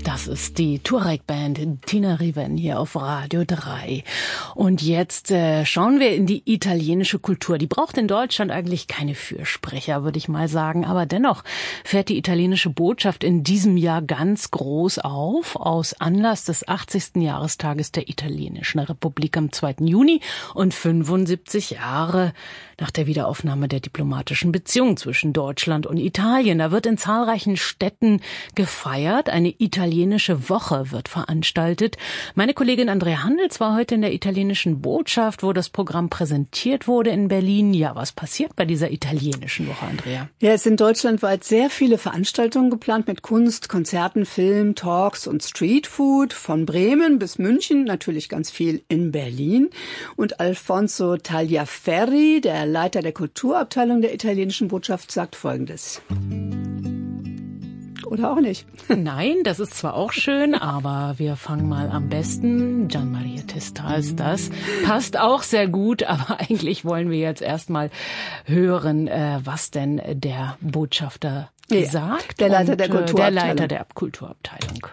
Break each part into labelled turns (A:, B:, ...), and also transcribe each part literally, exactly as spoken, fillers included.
A: Das ist die Touareg-Band Tina Riven hier auf Radio drei. Und jetzt äh, schauen wir in die italienische Kultur. Die braucht in Deutschland eigentlich keine Fürsprecher, würde ich mal sagen. Aber dennoch fährt die italienische Botschaft in diesem Jahr ganz groß auf, aus Anlass des achtzigsten Jahrestages der Italienischen Republik am zweiten Juni und fünfundsiebzig Jahre nach der Wiederaufnahme der diplomatischen Beziehungen zwischen Deutschland und Italien. Da wird in zahlreichen Städten gefeiert. Eine italienische Woche wird veranstaltet. Meine Kollegin Andrea Handels war heute in der italienischen Botschaft, wo das Programm präsentiert wurde in Berlin. Ja, was passiert bei dieser italienischen Woche, Andrea?
B: Ja, es sind deutschlandweit sehr viele Veranstaltungen geplant mit Kunst, Konzerten, Film, Talks und Streetfood. Von Bremen bis München, natürlich ganz viel in Berlin. Und Alfonso Tagliaferri, der Leiter der Kulturabteilung der italienischen Botschaft, sagt Folgendes. Oder auch nicht.
A: Nein, das ist zwar auch schön, aber wir fangen mal am besten. Gian Maria Testa ist das. Passt auch sehr gut, aber eigentlich wollen wir jetzt erstmal hören, was denn der Botschafter ja, sagt.
B: Der Leiter der Kulturabteilung.
A: Der Leiter der Kulturabteilung.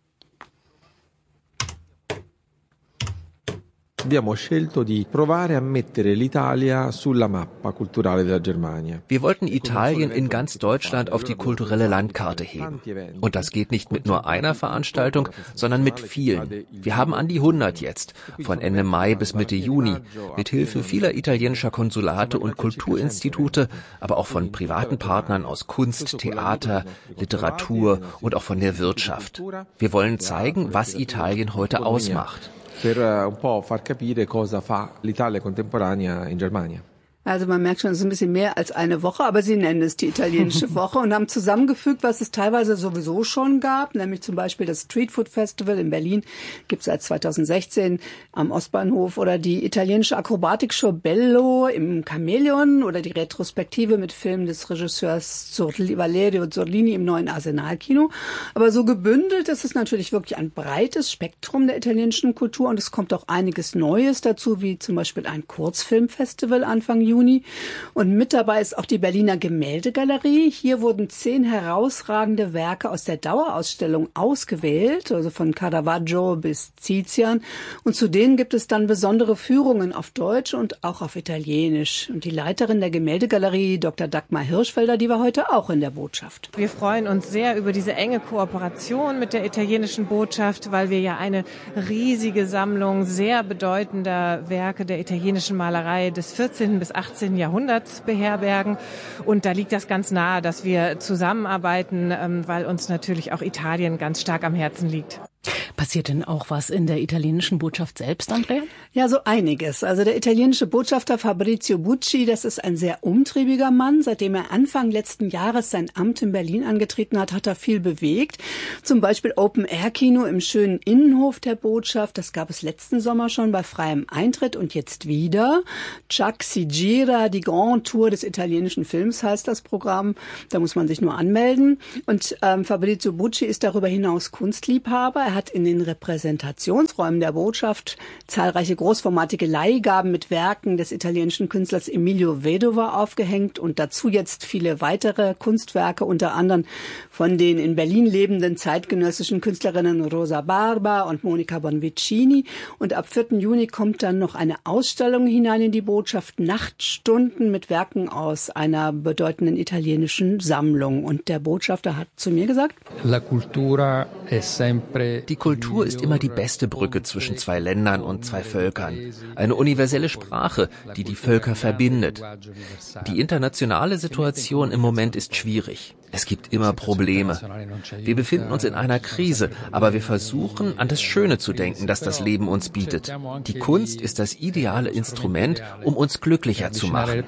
C: Abbiamo scelto di provare a mettere l'Italia sulla mappa culturale della Germania.
D: Wir wollten Italien in ganz Deutschland auf die kulturelle Landkarte heben. Und das geht nicht mit nur einer Veranstaltung, sondern mit vielen. Wir haben an die hundert jetzt, von Ende Mai bis Mitte Juni, mit Hilfe vieler italienischer Konsulate und Kulturinstitute, aber auch von privaten Partnern aus Kunst, Theater, Literatur und auch von der Wirtschaft. Wir wollen zeigen, was Italien heute ausmacht.
C: Per un po' far capire cosa fa l'Italia contemporanea in Germania.
B: Also man merkt schon, es ist ein bisschen mehr als eine Woche, aber sie nennen es die italienische Woche und haben zusammengefügt, was es teilweise sowieso schon gab, nämlich zum Beispiel das Street Food Festival in Berlin, gibt es seit zweitausendsechzehn am Ostbahnhof, oder die italienische Akrobatikshow Bello im Chamäleon oder die Retrospektive mit Filmen des Regisseurs Zorli, Valerio Zorlini im neuen Arsenal-Kino. Aber so gebündelt ist es natürlich wirklich ein breites Spektrum der italienischen Kultur und es kommt auch einiges Neues dazu, wie zum Beispiel ein Kurzfilmfestival Anfang Juni. Und mit dabei ist auch die Berliner Gemäldegalerie. Hier wurden zehn herausragende Werke aus der Dauerausstellung ausgewählt, also von Caravaggio bis Tizian. Und zu denen gibt es dann besondere Führungen auf Deutsch und auch auf Italienisch. Und die Leiterin der Gemäldegalerie, Doktor Dagmar Hirschfelder, die war heute auch in der Botschaft.
E: Wir freuen uns sehr über diese enge Kooperation mit der italienischen Botschaft, weil wir ja eine riesige Sammlung sehr bedeutender Werke der italienischen Malerei des vierzehnten bis achtzehnten Jahrhunderts beherbergen. Und da liegt das ganz nahe, dass wir zusammenarbeiten, weil uns natürlich auch Italien ganz stark am Herzen liegt.
A: Passiert denn auch was in der italienischen Botschaft selbst, Andrea?
B: Ja, so einiges. Also der italienische Botschafter Fabrizio Bucci, das ist ein sehr umtriebiger Mann. Seitdem er Anfang letzten Jahres sein Amt in Berlin angetreten hat, hat er viel bewegt. Zum Beispiel Open-Air-Kino im schönen Innenhof der Botschaft. Das gab es letzten Sommer schon bei freiem Eintritt und jetzt wieder. Chuck si gira, die Grand Tour des italienischen Films heißt das Programm. Da muss man sich nur anmelden. Und ähm, Fabrizio Bucci ist darüber hinaus Kunstliebhaber. Er hat in den Repräsentationsräumen der Botschaft zahlreiche großformatige Leihgaben mit Werken des italienischen Künstlers Emilio Vedova aufgehängt und dazu jetzt viele weitere Kunstwerke, unter anderem von den in Berlin lebenden zeitgenössischen Künstlerinnen Rosa Barba und Monica Bonvicini. Und ab vierten Juni kommt dann noch eine Ausstellung hinein in die Botschaft, Nachtstunden mit Werken aus einer bedeutenden italienischen Sammlung. Und der Botschafter hat zu mir gesagt:
D: La cultura è sempre Die Kultur ist immer die beste Brücke zwischen zwei Ländern und zwei Völkern. Eine universelle Sprache, die die Völker verbindet. Die internationale Situation im Moment ist schwierig. Es gibt immer Probleme. Wir befinden uns in einer Krise, aber wir versuchen, an das Schöne zu denken, das das Leben uns bietet. Die Kunst ist das ideale Instrument, um uns glücklicher zu machen.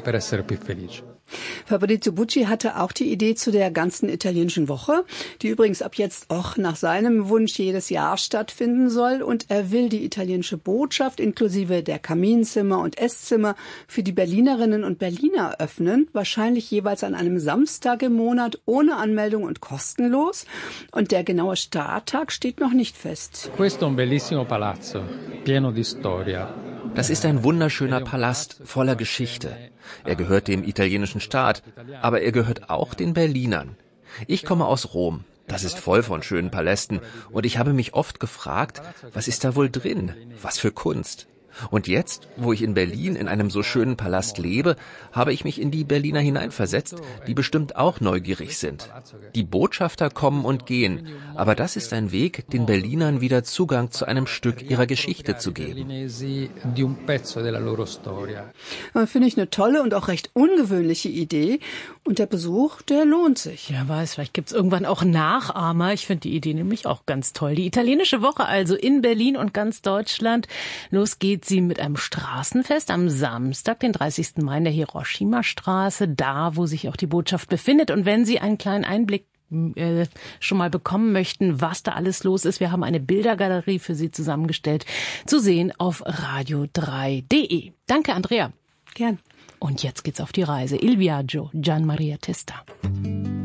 B: Fabrizio Bucci hatte auch die Idee zu der ganzen italienischen Woche, die übrigens ab jetzt auch nach seinem Wunsch jedes Jahr stattfinden soll. Und er will die italienische Botschaft inklusive der Kaminzimmer und Esszimmer für die Berlinerinnen und Berliner öffnen, wahrscheinlich jeweils an einem Samstag im Monat ohne Anmeldung und kostenlos. Und der genaue Starttag steht noch nicht fest.
D: Questo è un bellissimo palazzo, pieno di storia. Das ist ein wunderschöner Palast voller Geschichte. Er gehört dem italienischen Staat, aber er gehört auch den Berlinern. Ich komme aus Rom. Das ist voll von schönen Palästen und ich habe mich oft gefragt, was ist da wohl drin? Was für Kunst? Und jetzt, wo ich in Berlin in einem so schönen Palast lebe, habe ich mich in die Berliner hineinversetzt, die bestimmt auch neugierig sind. Die Botschafter kommen und gehen, aber das ist ein Weg, den Berlinern wieder Zugang zu einem Stück ihrer Geschichte zu geben.
B: Finde ich eine tolle und auch recht ungewöhnliche Idee. Und der Besuch, der lohnt sich.
A: Ja, weiß, vielleicht gibt's irgendwann auch Nachahmer. Ich finde die Idee nämlich auch ganz toll. Die italienische Woche also in Berlin und ganz Deutschland. Los geht's sie mit einem Straßenfest am Samstag, den dreißigsten Mai in der Hiroshima-Straße, da, wo sich auch die Botschaft befindet. Und wenn Sie einen kleinen Einblick äh, schon mal bekommen möchten, was da alles los ist, wir haben eine Bildergalerie für Sie zusammengestellt, zu sehen auf radio drei punkt de. Danke, Andrea.
B: Gern.
A: Und jetzt geht's auf die Reise. Il Viaggio, Gian Maria Testa.